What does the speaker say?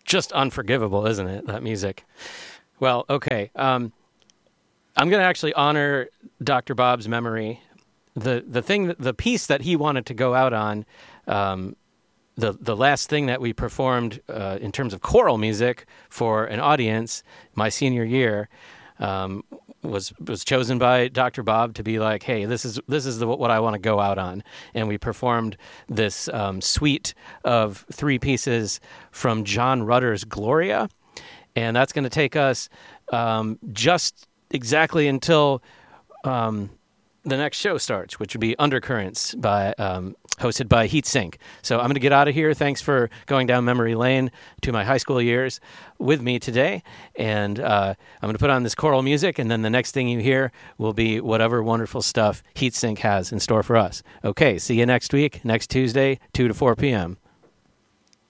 just unforgivable, isn't it? That music. Well, okay. I'm going to actually honor Dr. Bob's memory. The piece that he wanted to go out on, the last thing that we performed in terms of choral music for an audience my senior year, was chosen by Dr. Bob to be like, hey, this is what I want to go out on, and we performed this suite of 3 pieces from John Rutter's Gloria, and that's going to take us just exactly until the next show starts, which would be Undercurrents by hosted by Heatsink. So I'm going to get out of here. Thanks for going down memory lane to my high school years with me today. And I'm going to put on this choral music, and then the next thing you hear will be whatever wonderful stuff Heatsink has in store for us. Okay, see you next week, next Tuesday, 2 to 4 p.m.